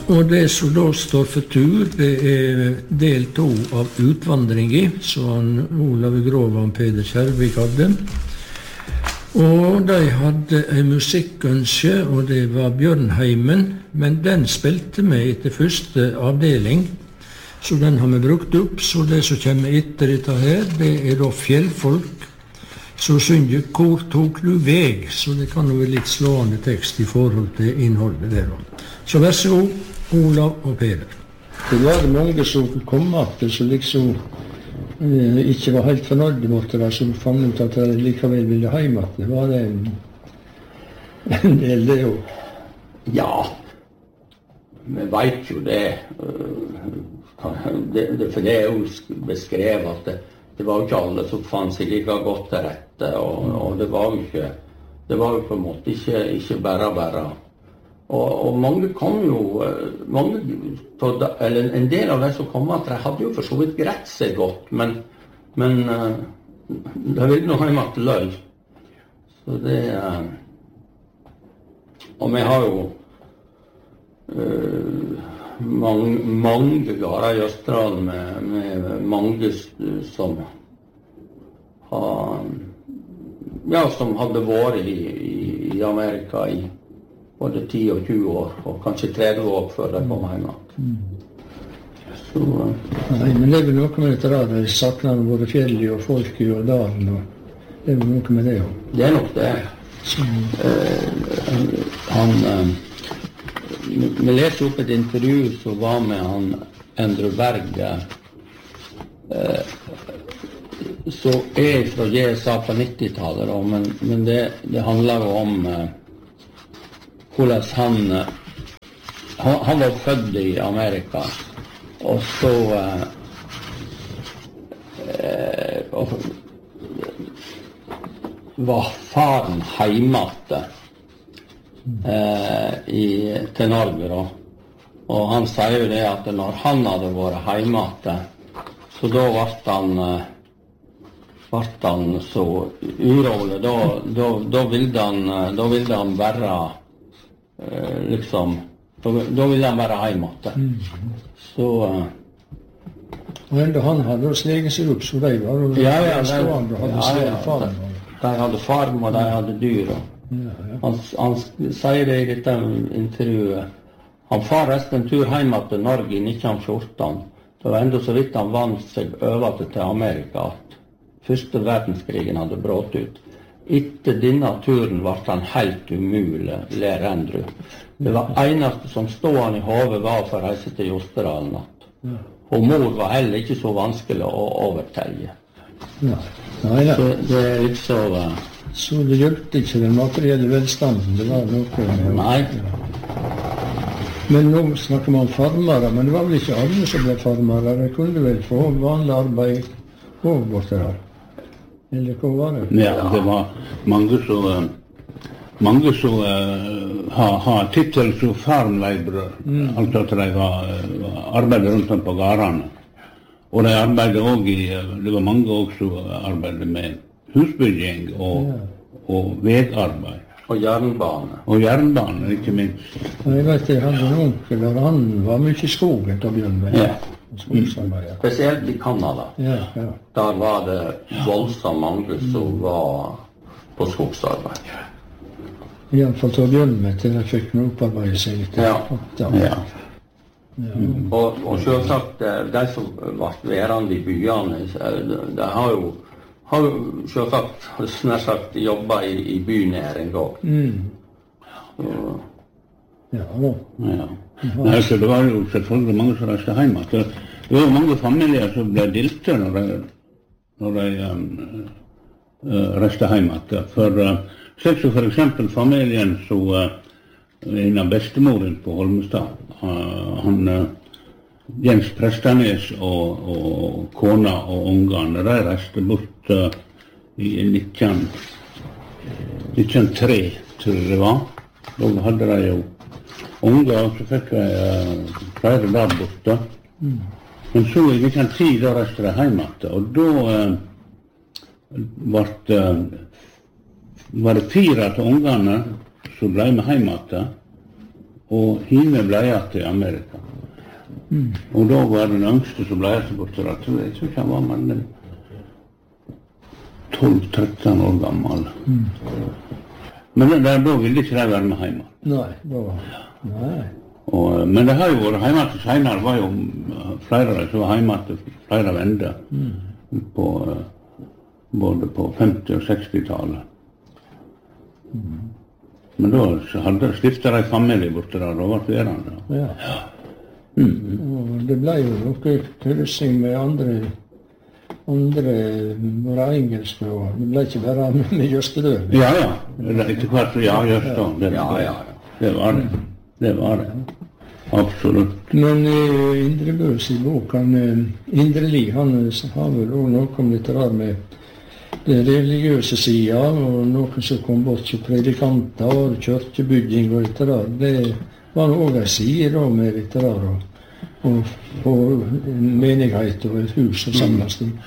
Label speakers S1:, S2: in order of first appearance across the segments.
S1: Og det som da står for tur, det del 2 av utvandringen, som Olav Grov og Peder Kjærvik hadde. Og de hadde en musikkønske, og det var Bjørnheimen, men den spilte vi etter første avdeling, så den har vi brukt opp. Så det som kommer etter dette her, det da fjellfolk, så synger 'Hvor tok du veg?', så det kan jo være litt slående tekst i forhold til innholdet der. Så vær så god, Olav og Peder. Det var det mange som kom til, som liksom ikke var helt fornøyde med det, som fant ut at de likevel ville hjem. Det var det en del det jo.
S2: Ja, vi vet jo det. For det jo beskrevet at det var jo ikke alle som fant seg like godt til rette, og det var jo på en måte ikke bare. Og mange kom jo, eller en del av de som kom at de hadde jo for så vidt greit seg godt, men de ville nå hjem til løy. Så det, og vi har jo mange gårder i Østerdalen med mange som som hadde vært i Amerika i både 10 og 20 år, og kanskje 30 år før de kom hjem. Så,
S1: nei, men det er vel noe med dette der, de sakner både fjellet og folket og dalen, og det er vel noe med det også.
S2: Det er nok det. Vi leser opp et intervju som var med han Endre Berg, som fra GSA på 90-tallet, men det handler jo om hvordan han var født i Amerika, og så var faren hjemme til Norge da. Og han sier jo det at når han hadde vært hjemme, så da ble han så urolig, da ville han bare liksom, da ville han være hjemme. Så
S1: og enda han hadde sleget seg opp, så de var jo stående og hadde sleget farm.
S2: De hadde farm og de hadde dyr. Han sier det i dette intervjuet. Han far resten en tur hjemme til Norge i 1914. Det var enda så vidt han vant seg over til Amerika at første verdenskrigen hadde brått ut. Etter denne turen ble han helt umulig, ler Andrew. Det var eneste som stod han i hodet var for å reise til Jostedalen. Og mor var heller ikke så vanskelig å overtelle. Så det er liksom...
S1: Så det hjelpte ikke den materielle velstanden, det var noe...
S2: Nei.
S1: Men nå snakker man om farmere, men det var vel ikke alle som ble farmere. De kunne vel få vanlig arbeid og borte der. Eller hva var det?
S3: Ja, det var mange som har titel som farmleibrør. Altså at de arbeidet rundt om på gårdene. Og de arbeidet også det var mange også som arbeidet med husbygging og vegarbeid.
S2: Og jernbane.
S3: Og jernbane, ikke minst.
S1: Jeg vet, jeg hadde en onkel, og han var mye i skogen til å begynne med.
S2: Spesielt i Kanada. Der var det voldsomt mange som var på skogsarbeid.
S1: I alle fall til å begynne med, til jeg fikk noe opparbeide seg litt.
S2: Og selvsagt, de som ble værende i byene, de har jo selvsagt nær sagt jobbet i bynæring også.
S3: Nei, så det var jo selvfølgelig mange som reiste hjemme. Det var jo mange familier som ble dilte når de reiste hjemme. For eksempel familien som en av bestemoren på Holmestad, Jens Prestanes og kona og ungene, de reiste bort i 1903, tror jeg det var. Da hadde de jo unger, og så fikk de flere der borte. Men så i 1910, da reiste de hjem igjen, og da var det 4 av ungene som ble med hjem igjen. og hine ble igjen til Amerika. Og da var den yngste som ble igjen bort til at jeg tror ikke han var mer enn 12-13 år gammel. Men da ville ikke de være med hjemme.
S1: Nei.
S3: Men det har jo vært hjemme til senere, var jo flere av de som var hjemme til flere vender, både på 50- og 60-tallet. Men da hadde stiftet de familie borte der, da var det verande.
S1: Ja. Og det ble jo noe kryssing med andre var engelske, og det ble ikke bare med Jøstedøl.
S3: Ja. Etter hvert, Jøstedøl. Det var det. Absolutt.
S1: Men Indre Bøs i boken, Indre Li, han har vel også noe om litt rar med det religiøse siden, og noen som kom bort til predikanter og kjørkebygging og litt rar. Det var også en side da med litt rar, og på en menighet og et hus og samles i.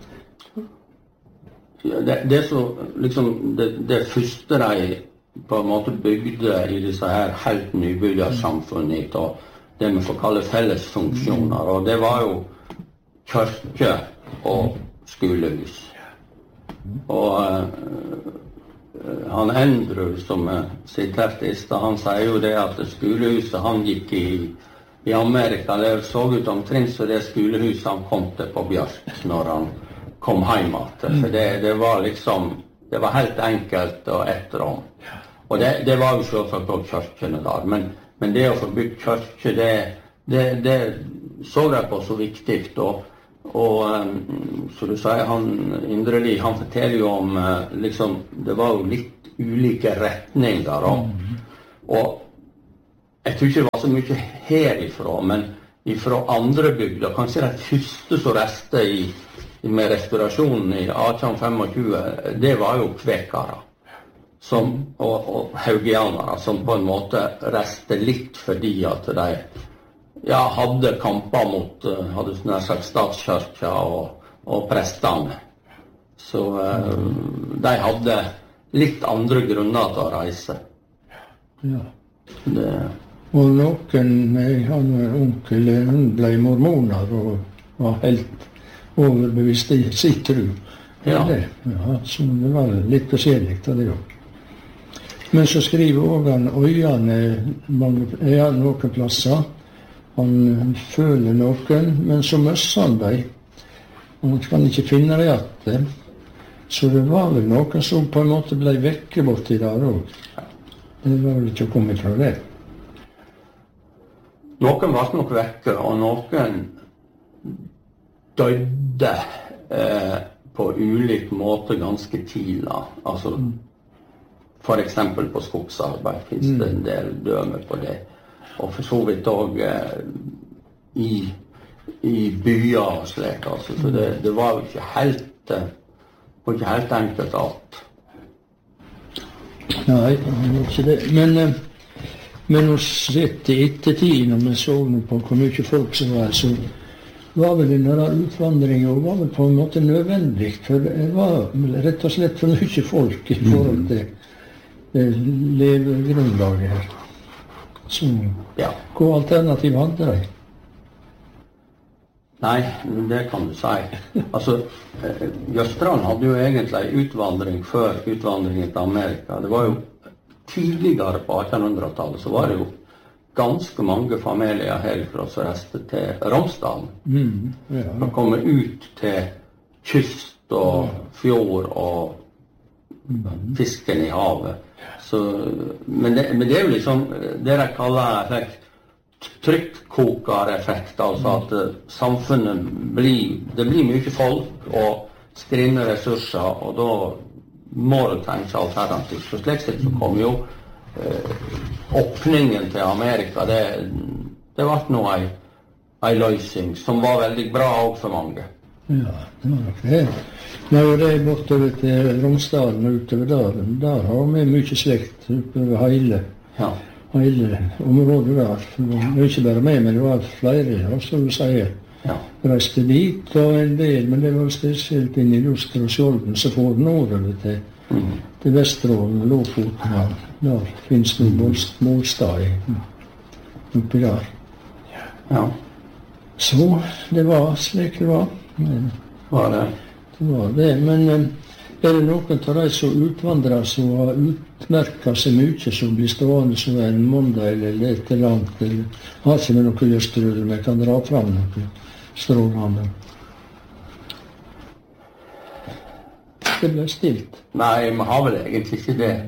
S2: Det så, liksom, det første de på en måte bygde i disse her helt nybyggersamfunnet, og det vi får kalle fellesfunksjoner, og det var jo kirke og skolehus. Og han Andrew, som siterte i sted, han sier jo det at skolehuset han gikk i Amerika, det så ut omtrent så det skolehuset han kom til på Bjørk når han kom hjem til. For det var liksom, det var helt enkelt og ett rom. Og det var jo selvsagt på kirkene der, men det å få bygd kirke, det så jeg på så viktig. Og så du sier, Indre Li, han forteller jo om, liksom, det var jo litt ulike retninger. Og jeg tror ikke det var så mye herifra, men ifra andre bygder, kanskje det første som reste med restaurasjonen i 1825, det var jo kvekere. Og haugianere, som på en måte reste litt fordi at de hadde kamper mot hadde nær sagt statskirka og prestene. Så de hadde litt andre grunner til å reise.
S1: Ja. Og noen, han onkel, hun ble mormoner og var helt overbevist i sin tro. Ja, så det var litt forskjellig av det også. Men så skriver også han øyene noen plasser. Han føler noen, men så møsser han dem. Han kan ikke finne det igjen. Så det var vel noen som på en måte ble vekke borti der også. Det var vel ikke å komme fra det.
S2: Noen var nok vekke, og noen døde på ulik måte ganske tidlig. Altså, for eksempel på skogsarbeid finnes det en del døme på det. Og for så vidt også i byer og slik. Altså. Så det var jo ikke helt enkelt alt.
S1: Nei, det var ikke det. Men å sette i ettertid, når vi så på hvor mye folk som var, så var vel denne utvandringen var vel på en måte nødvendig. For det var rett og slett for mye folk i forhold til levegrunnlaget her. Så hva alternativ hadde de?
S2: Nei, det kan du si. Altså, Jøstrand hadde jo egentlig utvandring før utvandringen til Amerika. Det var jo tidligere på 1800-tallet, så var det jo ganske mange familier herfra som reiste til Romsdalen. De kom ut til kyst og fjord og fisken i havet. Så, men det er jo liksom det de kaller trykkkokereffekt, altså at samfunnet det blir mye folk og skrinne ressurser, og da må du tenke alternativt. Så slik sett så kom jo åpningen til Amerika, det ble nå en løsning som var veldig bra også for mange.
S1: Ja, det var nok det. Nå er det bortover til Romsdalen og utover der har vi mye slekt utover hele området der. Det var ikke bare meg, men det var flere, som du sier. Reiste dit og en del, men det var spesielt inn i Luster og Skjolden, så får den nordover til Vesterålen og Lofoten. Der finnes det målstad i. oppi der.
S2: Ja.
S1: Så det var slik det var. Men,
S2: Var det?
S1: det var det. Men er det noen av de som utvandrer som har utmerket seg mye, som blir stående som en måndag eller litt langt, eller har ikke med noe lystrød, men kan dra fram noe strålende? Det ble stilt.
S2: Nei, vi har vel egentlig ikke det.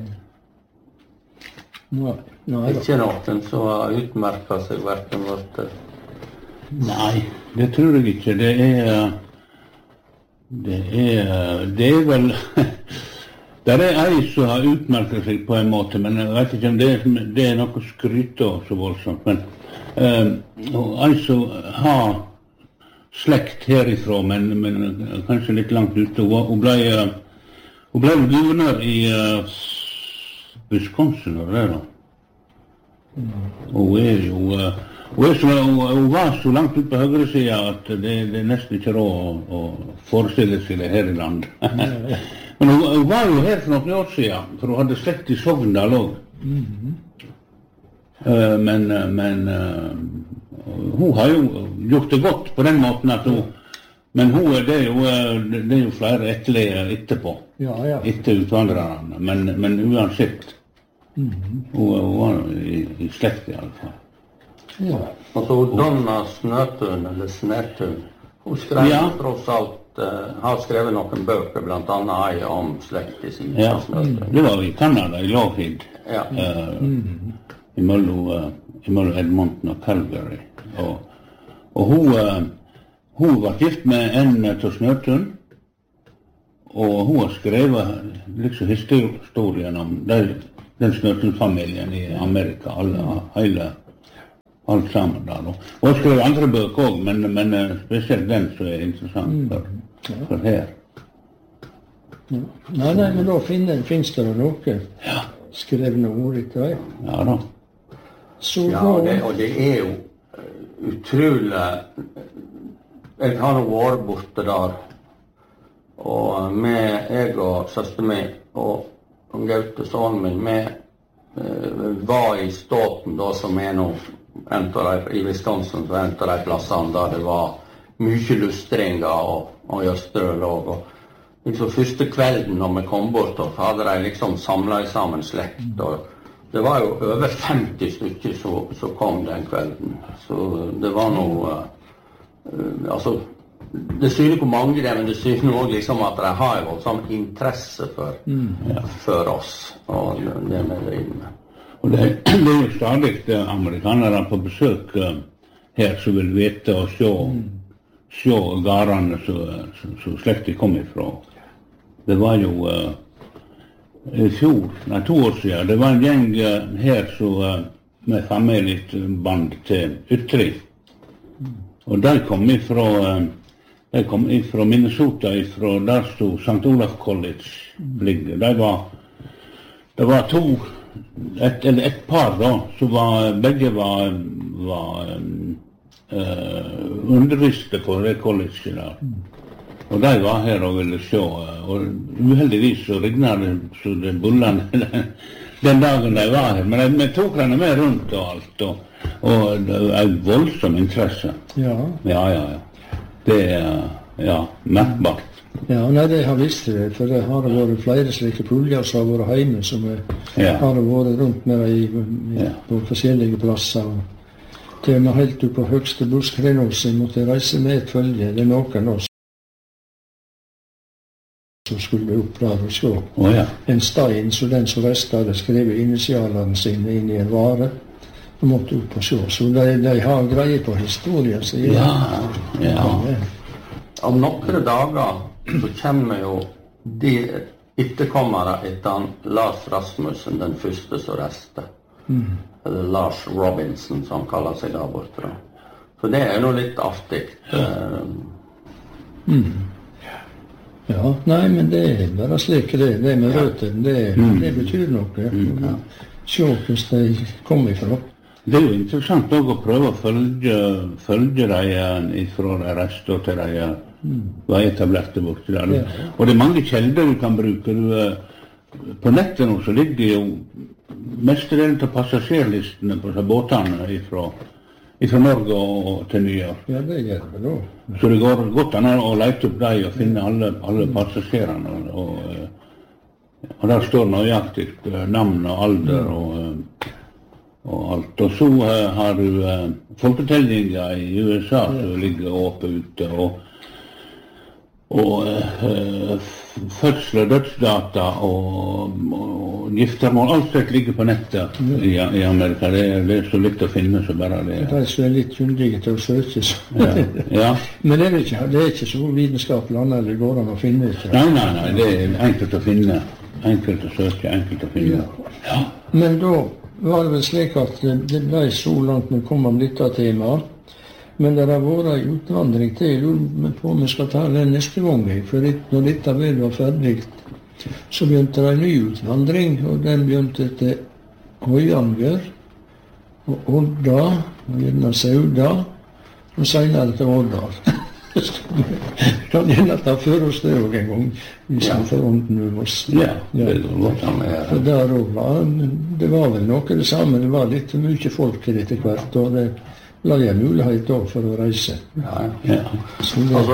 S1: Nei da.
S2: Ikke noen som har utmerket seg hverken vårt.
S3: Nei, det tror jeg ikke. Det er vel det er ei som har utmerket seg på en måte, men jeg vet ikke om det er noe skryt av så voldsomt. Men ei som har slekt herifra, men kanskje litt langt ute. Hun ble guvernør i Wisconsin, og det da. Hun var så langt ut på høyre siden at det er nesten ikke råd å forestille seg det her i landet. Men hun var jo her for noen år siden, for hun hadde slekt i Sogndal også. Men hun har jo gjort det godt på den måten at hun, men det er jo flere etterlige etterpå, etter utvandrerne, men uansett. Hun var i slekt i alle fall.
S1: Ja.
S2: Altså Donna Snøtun, eller Snætun, hun skrev tross alt, har skrevet noen bøker, blant annet ei om slekt i sin Snøtun.
S3: Det var i Canada, i Lougheed, imellom Edmonton og Calgary. Og hun var gift med en til Snøtun, og hun har skrevet liksom historien om den Snøtun-familien i Amerika, alt sammen der. Og jeg skrev andre bøker også, men spesielt den som er interessant for her.
S1: Ja. Nei, men da finnes det noe skrevne ord etter det.
S3: Ja da.
S2: Og det er jo utrolig. Jeg har nå vært borte der, og jeg og søster min og Gaute, sønnen min, vi var i Stoughton da, som er nå i Wisconsin, så en av de plassene der det var mye lustringer og gjøstrøl og liksom første kvelden når vi kom bort, så hadde de liksom samlet sammen slekt, og det var jo over 50 stykker som kom den kvelden, så det var noe altså det syner hvor mange det er, men det syner også liksom at de har jo sånn interesse for oss og det vi driver med.
S3: Og det er jo stadig amerikanere på besøk her som vil vite og se garene som slektet kom ifra. Det var jo i fjor, 2 år siden, det var en gjeng her som med familieband til Ytri. Og de kom ifra Minnesota, ifra der stod St. Olaf College ligger. Det var et par da, som begge var underviste på det colleget der. Og de var her og ville se, og uheldigvis så regnet det så det bullene den dagen de var her. Men vi tok henne med rundt og alt, og det var en voldsom interesse.
S1: Ja.
S3: Det er merkbart.
S1: Ja, nei, det har visst det, for det har vært flere slike puljer som har vært hjemme, som har vært rundt med på forskjellige plasser. Til og med helt opp på høgste buskrenåsen måtte reise med et følge, det er noen også som skulle opp der og se. En stein, så den som resten hadde skrevet initialene sine inn i en vare, og måtte opp og se. Så de har greie på historien. Så
S2: Om noen dager så kommer jo de etterkommere etter Lars Rasmussen, den første som reiste. Eller Lars Robinson, som han kaller seg der borte. Så det er jo litt artig.
S1: Ja, nei, men det er bare slik det med røttene, det betyr noe. Se hvordan de kom ifra.
S3: Det er jo interessant å prøve å følge dem ifra de reiste til de var etablerte borte der. Og det er mange kjelder du kan bruke. På nettet nå så ligger jo mestedelen av passasjerlistene på disse båtene fra Norge og til New York.
S1: Ja, det gjør det da.
S3: Så det går godt an å lete opp dem og finne alle passasjerene. Og der står nøyaktig navn og alder og alt. Og så har du folketellinger i USA som ligger oppe ute, og fødsel og dødsdata og giftermål, alt det ligger på nettet i Amerika. Det er så litt å finne så bare det.
S1: De som er litt kyndige til å søke.
S3: Ja.
S1: Men det er ikke så vitenskapelig annet det går an å finne. Ikke?
S3: Nei, det er enkelt å finne. Enkelt å søke, enkelt å finne.
S1: Ja. Men da var det vel slik at det ble så langt vi kom om dette temaet. Men det har vært en utvandring til. Jeg lurer på om vi skal ta den neste gang. For når dette vel var ferdig, så begynte det en ny utvandring. Og den begynte til Høyanger og Odda, og gjerne Sauda, og senere til Årdal. Kan gjerne ta for oss det også en gang, hvis vi får ånden med oss.
S3: Ja, det går godt an med.
S1: For der også det var vel noe det samme. Det var litt mye folk til etter hvert, og det la jeg mulighet da for å reise.
S2: Ja. Altså,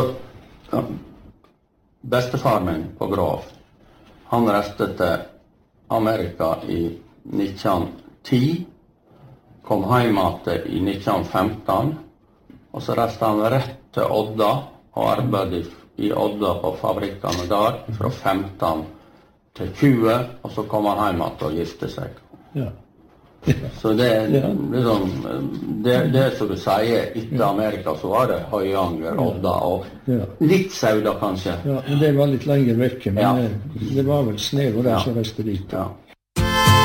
S2: bestefar min på Grov, han reiste til Amerika i 1910, kom hjem i 1915, og så reiste han rett til Odda og arbeidet i Odda på fabrikkene der fra 15 til 20, og så kom han hjem og gifte seg.
S1: Ja.
S2: Så det liksom, det som du sier, etter Amerika så var det Høyanger, Odda og litt Sauda kanskje.
S1: Ja, men det var litt lenger vekke, men det var vel snev og det som reiste dit.
S2: Ja.